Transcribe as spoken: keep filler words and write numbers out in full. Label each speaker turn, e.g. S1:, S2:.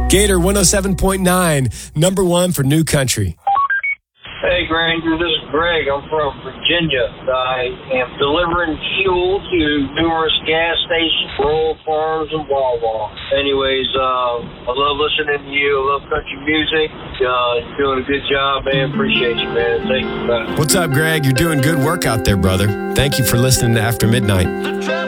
S1: Gator one oh seven point nine, number one for new country.
S2: Hey, Granger, this is Greg. I'm from Virginia. I am delivering fuel to numerous gas stations, rural farms, and Wawa. Anyways, uh, I love listening to you. I love country music. Uh, you're doing a good job, man. Appreciate you, man. Thank you, man.
S1: What's up, Greg? You're doing good work out there, brother. Thank you for listening to After Midnight.